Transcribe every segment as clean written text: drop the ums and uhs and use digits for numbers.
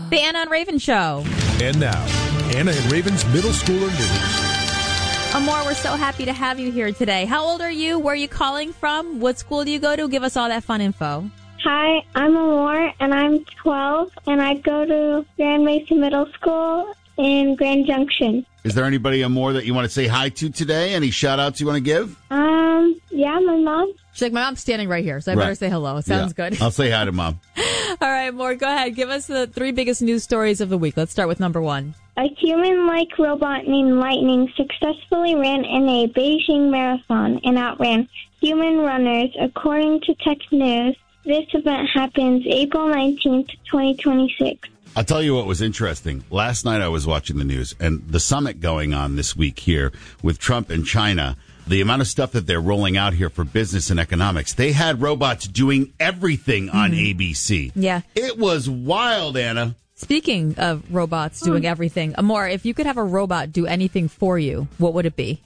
The Anna and Raven Show. And now, Anna and Raven's Middle Schooler News. Amor, we're so happy to have you here today. How old are you? Where are you calling from? What school do you go to? Give us all that fun info. Hi, I'm Amor, and I'm 12, and I go to Grand Mesa Middle School in Grand Junction. Is there anybody more that you want to say hi to today? Any shout-outs you want to give? Yeah, my mom. She's like, my mom's standing right here, so I better say hello. Sounds good. I'll say hi to Mom. All right, Amor, go ahead. Give us the 3 biggest news stories of the week. Let's start with number 1. A human-like robot named Lightning successfully ran in a Beijing marathon and outran human runners, according to Tech News. This event happens April 19th, 2026. I'll tell you what was interesting. Last night I was watching the news, and the summit going on this week here with Trump and China, the amount of stuff that they're rolling out here for business and economics. They had robots doing everything on ABC. Yeah. It was wild, Anna. Speaking of robots doing everything, Amor, if you could have a robot do anything for you, what would it be?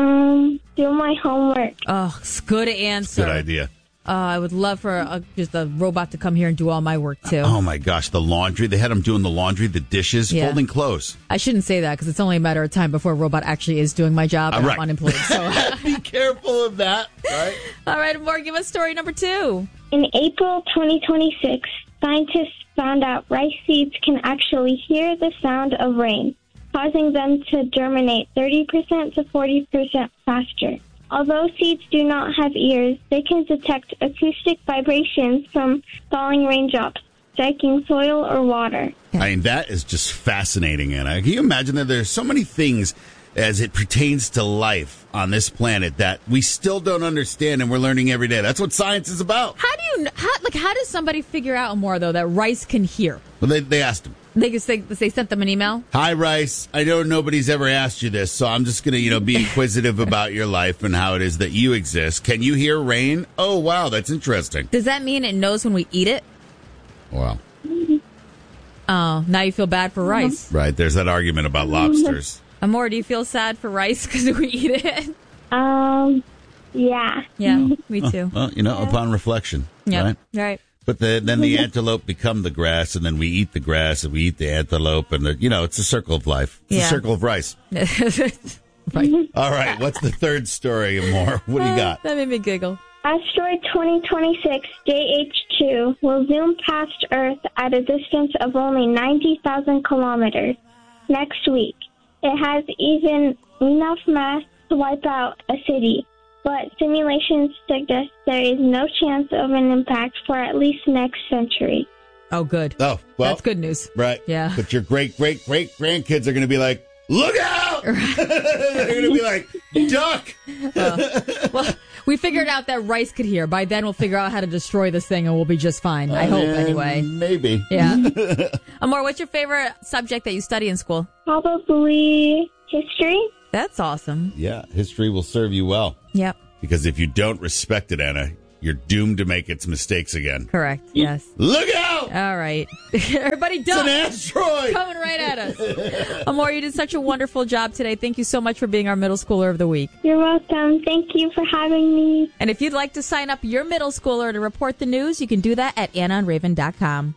Do my homework. Oh, good answer. Good idea. I would love for just a robot to come here and do all my work, too. Oh, my gosh. The laundry. They had them doing the laundry, the dishes, folding clothes. I shouldn't say that because it's only a matter of time before a robot actually is doing my job and right. I'm unemployed. So. Be careful of that, right? All right, Amor, give us story number 2. In April 2026, scientists found out rice seeds can actually hear the sound of rain, causing them to germinate 30% to 40% faster. Although seeds do not have ears, they can detect acoustic vibrations from falling raindrops, striking soil or water. I mean, that is just fascinating, Anna. Can you imagine that there's so many things as it pertains to life on this planet that we still don't understand and we're learning every day? That's what science is about. How does somebody figure out more, though, that rice can hear? Well, they asked him. They sent them an email? Hi, Rice. I know nobody's ever asked you this, so I'm just going to, be inquisitive about your life and how it is that you exist. Can you hear rain? Oh, wow, that's interesting. Does that mean it knows when we eat it? Wow. Oh, now you feel bad for rice. Right, there's that argument about lobsters. Amor, do you feel sad for rice because we eat it? Yeah. Yeah, me too. Well, upon reflection. Yeah, right. But then the antelope become the grass, and then we eat the grass, and we eat the antelope, and it's a circle of life. It's a circle of rice. Right. All right, what's the third story, Amor? What do you got? That made me giggle. Asteroid 2026 JH2 will zoom past Earth at a distance of only 90,000 kilometers next week. It has even enough mass to wipe out a city, but simulations suggest there is no chance of an impact for at least next century. Oh, good. Oh, well. That's good news. Right. Yeah. But your great-great-great-grandkids are going to be like, look out! They're going to be like, duck! Well, we figured out that rice could hear. By then, we'll figure out how to destroy this thing, and we'll be just fine. I hope, anyway. Maybe. Yeah. Amor, what's your favorite subject that you study in school? Probably history. That's awesome. Yeah, history will serve you well. Yep. Because if you don't respect it, Anna, you're doomed to make its mistakes again. Correct. Yes. Look out! All right. Everybody duck. It's an asteroid! Coming right at us. Amor, you did such a wonderful job today. Thank you so much for being our middle schooler of the week. You're welcome. Thank you for having me. And if you'd like to sign up your middle schooler to report the news, you can do that at AnnaandRaven.com.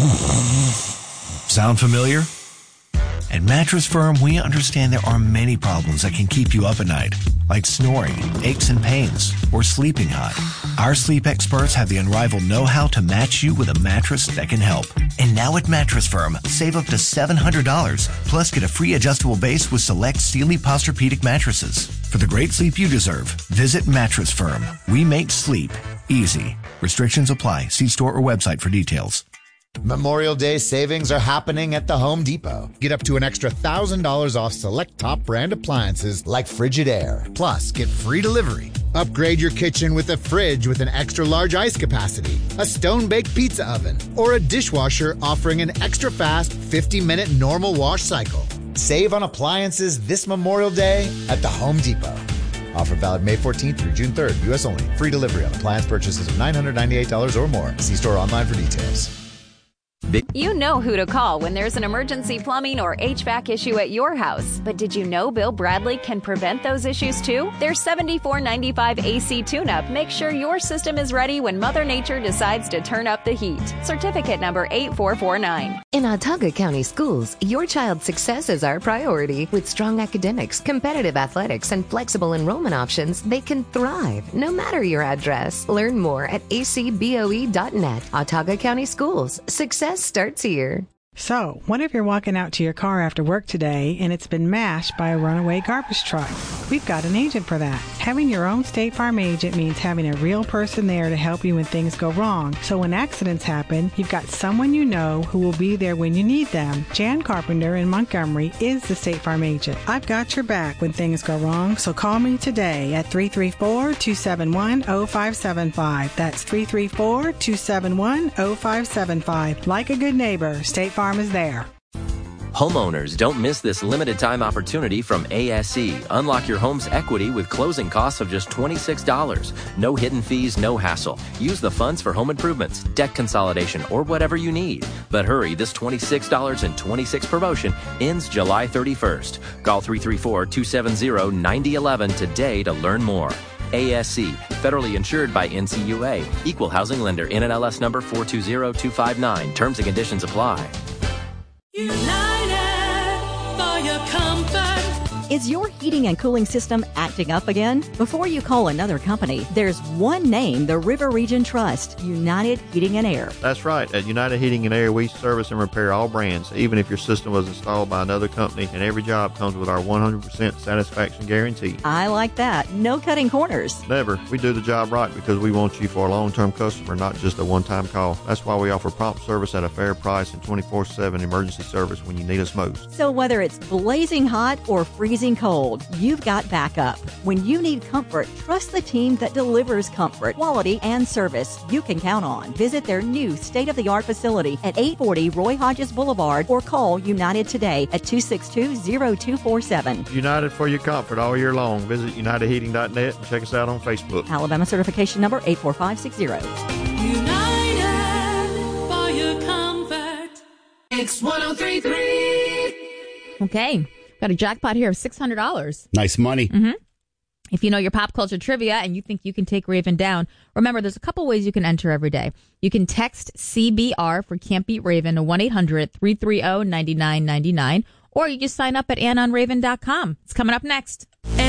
Sound familiar? At Mattress Firm, we understand there are many problems that can keep you up at night, like snoring, aches and pains, or sleeping hot. Our sleep experts have the unrivaled know-how to match you with a mattress that can help. And now at Mattress Firm, save up to $700, plus get a free adjustable base with select Sealy Posturepedic mattresses. For the great sleep you deserve, visit Mattress Firm. We make sleep easy. Restrictions apply. See store or website for details. Memorial Day savings are happening at the Home Depot. Get up to an extra $1,000 off select top brand appliances like Frigidaire. Plus, get free delivery. Upgrade your kitchen with a fridge with an extra large ice capacity, a stone-baked pizza oven, or a dishwasher offering an extra fast 50-minute normal wash cycle. Save on appliances this Memorial Day at the Home Depot. Offer valid May 14th through June 3rd. U.S. only. Free delivery on appliance purchases of $998 or more. See store or online for details. You know who to call when there's an emergency plumbing or HVAC issue at your house. But did you know Bill Bradley can prevent those issues too? Their $74.95 AC tune-up makes sure your system is ready when Mother Nature decides to turn up the heat. Certificate number 8449. In Autauga County Schools, your child's success is our priority. With strong academics, competitive athletics, and flexible enrollment options, they can thrive no matter your address. Learn more at acboe.net. Autauga County Schools. Success starts here. So, what if you're walking out to your car after work today and it's been mashed by a runaway garbage truck? We've got an agent for that. Having your own State Farm agent means having a real person there to help you when things go wrong. So when accidents happen, you've got someone you know who will be there when you need them. Jan Carpenter in Montgomery is the State Farm agent. I've got your back when things go wrong, so call me today at 334-271-0575. That's 334-271-0575. Like a good neighbor, State Farm is there. Homeowners, don't miss this limited time opportunity from ASE. Unlock your home's equity with closing costs of just $26. No hidden fees, no hassle. Use the funds for home improvements, debt consolidation, or whatever you need. But hurry, this $26.26 promotion ends July 31st. Call 334-270-9011 today to learn more. ASC, federally insured by NCUA. Equal housing lender, NMLS number 420259. Terms and conditions apply. United for your comfort. Is your heating and cooling system acting up again? Before you call another company, there's one name the River Region trusts: United Heating and Air. That's right. At United Heating and Air, we service and repair all brands, even if your system was installed by another company, and every job comes with our 100% satisfaction guarantee. I like that. No cutting corners. Never. We do the job right because we want you for a long-term customer, not just a one-time call. That's why we offer prompt service at a fair price and 24/7 emergency service when you need us most. So whether it's blazing hot or freezing cold, you've got backup. When you need comfort, trust the team that delivers comfort, quality, and service you can count on. Visit their new state-of-the-art facility at 840 Roy Hodges Boulevard or call United today at 262-0247. United for your comfort all year long. Visit UnitedHeating.net and check us out on Facebook. Alabama certification number 84560. United for your comfort. X1033. Okay. Got a jackpot here of $600. Nice money. Mm-hmm. If you know your pop culture trivia and you think you can take Raven down, remember there's a couple ways you can enter every day. You can text CBR for Can't Beat Raven to 1-800-330-9999, or you just sign up at AnnOnRaven.com. It's coming up next.